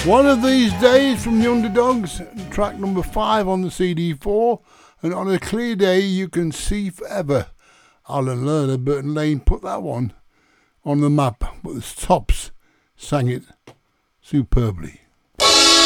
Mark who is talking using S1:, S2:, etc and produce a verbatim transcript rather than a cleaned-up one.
S1: One of These Days from the Underdogs, track number five on the C D four, and On a Clear Day You Can See Forever. Alan Lerner, Burton Lane put that one on the map, but the Tops sang it superbly.